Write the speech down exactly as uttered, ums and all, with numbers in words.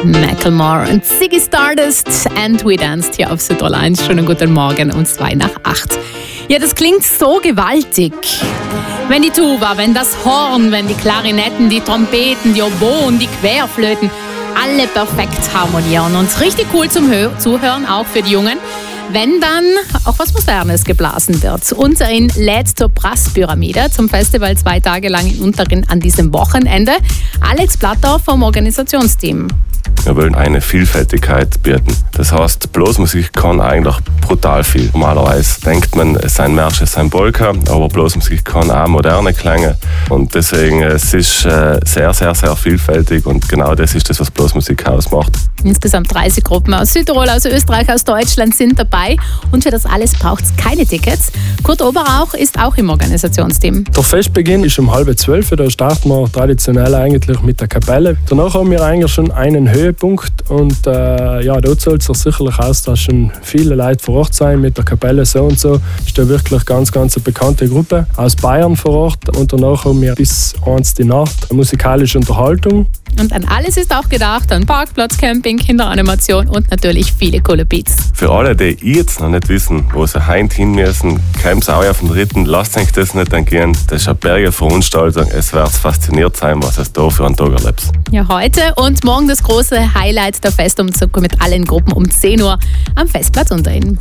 Macklemore und Ziggy Stardust and We Danced hier auf Südtirol eins. Schönen guten Morgen um zwei nach acht. Ja, das klingt so gewaltig. Wenn die Tuba, wenn das Horn, wenn die Klarinetten, die Trompeten, die Oboen, die Querflöten alle perfekt harmonieren und richtig cool zum Hö- Zuhören, auch für die Jungen. Wenn dann auch was Modernes geblasen wird. Unterin lädt zur Brasspyramide zum Festival zwei Tage lang in Unterin an diesem Wochenende. Alex Platter vom Organisationsteam. Wir wollen eine Vielfältigkeit bieten. Das heißt, Blasmusik kann eigentlich brutal viel. Normalerweise denkt man, es ist ein Marsch, es ist ein Polka, aber Blasmusik kann auch moderne Klänge. Und deswegen, es ist äh, sehr, sehr, sehr vielfältig und genau das ist das, was Blasmusik ausmacht. Insgesamt dreißig Gruppen aus Südtirol, aus Österreich, aus Deutschland sind dabei. Und für das alles braucht es keine Tickets. Kurt Oberauch ist auch im Organisationsteam. Der Festbeginn ist um halb zwölf. Da starten wir traditionell eigentlich mit der Kapelle. Danach haben wir eigentlich schon einen Höhepunkt. Und äh, ja, dort soll es sich sicherlich austauschen. Viele Leute vor Ort sein mit der Kapelle so und so. Ist da wirklich ganz, ganz eine bekannte Gruppe aus Bayern vor Ort. Und danach haben wir bis eins die Nacht musikalische Unterhaltung. Und an alles ist auch gedacht, an Parkplatz, Camping, Kinderanimation und natürlich viele coole Beats. Für alle, die jetzt noch nicht wissen, wo sie heim hin müssen, kommt auch auf den Ritten, lasst euch das nicht entgehen. Das ist eine berge Veranstaltung. Es wird fasziniert sein, was es da für einen Tag erlebt. Ja, heute und morgen das große Highlight der Festumzug mit allen Gruppen um zehn Uhr am Festplatz Unterin.